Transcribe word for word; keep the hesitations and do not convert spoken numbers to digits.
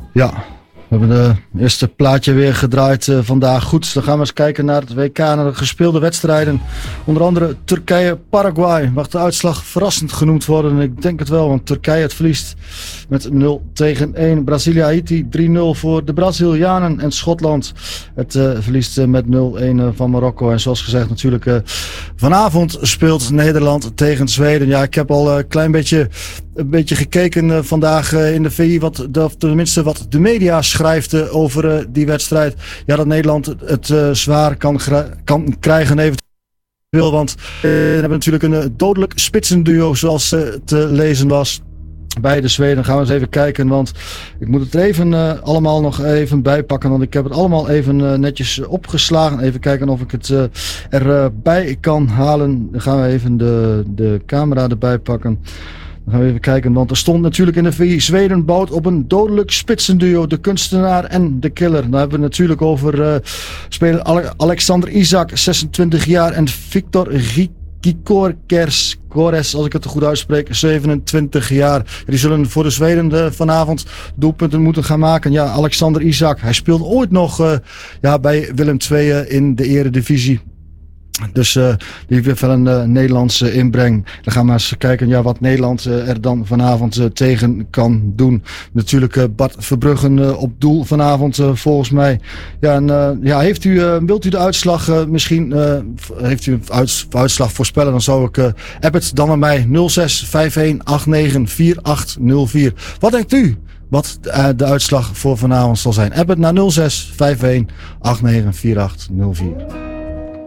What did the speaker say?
Ja, we hebben de eerste plaatje weer gedraaid uh, vandaag. Goed, dan gaan we eens kijken naar het W K, naar de gespeelde wedstrijden. Onder andere Turkije-Paraguay. Mag de uitslag verrassend genoemd worden? Ik denk het wel, want Turkije het verliest met nul tegen één. Brazilië-Haiti drie nul voor de Brazilianen. En Schotland het uh, verliest uh, met nul een uh, van Marokko. En zoals gezegd natuurlijk uh, vanavond speelt Nederland tegen Zweden. Ja, ik heb al een uh, klein beetje... Een beetje gekeken uh, vandaag uh, in de V I, wat de, of tenminste wat de media schrijft uh, over uh, die wedstrijd. Ja, dat Nederland het, het uh, zwaar kan, kan krijgen eventueel. Want uh, we hebben natuurlijk een uh, dodelijk spitsenduo zoals uh, te lezen was. Bij de Zweden gaan we eens even kijken, want ik moet het er even uh, allemaal nog even bijpakken, want ik heb het allemaal even uh, netjes opgeslagen. Even kijken of ik het uh, erbij uh, kan halen. Dan gaan we even de, de camera erbij pakken. Dan gaan we even kijken, want er stond natuurlijk in de V I: Zweden bouwt op een dodelijk spitsenduo, de kunstenaar en de killer. Dan hebben we het natuurlijk over uh, speler Ale- Alexander Isak, zesentwintig jaar, en Victor Gyökeres, Gores, als ik het goed uitspreek, zevenentwintig jaar. Die zullen voor de Zweden uh, vanavond doelpunten moeten gaan maken. Ja, Alexander Isak, hij speelde ooit nog uh, ja, bij Willem twee uh, in de Eredivisie. Dus uh, die heeft wel een uh, Nederlandse inbreng. Dan gaan we eens kijken ja, wat Nederland uh, er dan vanavond uh, tegen kan doen. Natuurlijk uh, Bart Verbruggen uh, op doel vanavond uh, volgens mij. Ja, en, uh, ja, heeft u, uh, wilt u de uitslag uh, misschien, uh, heeft u een uits- uitslag voorspellen? Dan zou ik, uh, app het dan naar mij nul zes vijf een acht negen vier acht nul vier. Wat denkt u? Wat uh, de uitslag voor vanavond zal zijn? App het naar nul zes vijf een acht negen vier acht nul vier.